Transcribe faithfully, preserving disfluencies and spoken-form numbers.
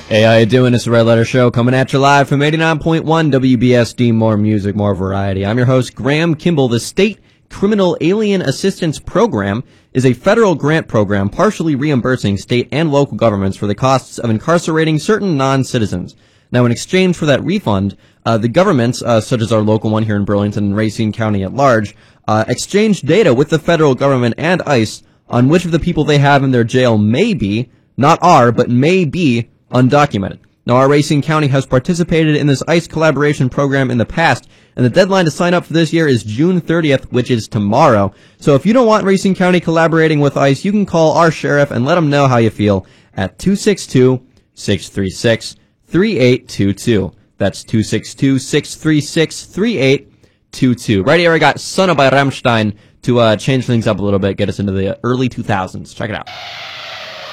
Hey, how you doing? It's the Red Letter Show coming at you live from eighty-nine point one W B S D. More music, more variety. I'm your host, Graham Kimball. The State Criminal Alien Assistance Program is a federal grant program partially reimbursing state and local governments for the costs of incarcerating certain non-citizens. Now, in exchange for that refund, uh, the governments, uh, such as our local one here in Burlington and Racine County at large, uh, exchange data with the federal government and ICE on which of the people they have in their jail may be, not are, but may be, undocumented. Now, our Racine County has participated in this ICE collaboration program in the past, and the deadline to sign up for this year is June thirtieth, which is tomorrow. So if you don't want Racine County collaborating with ICE, you can call our sheriff and let him know how you feel at two six two, six three six, three eight two two. That's two six two, six three six, three eight two two. Right here, I got Sonne by Rammstein to uh, change things up a little bit, get us into the early two thousands. Check it out.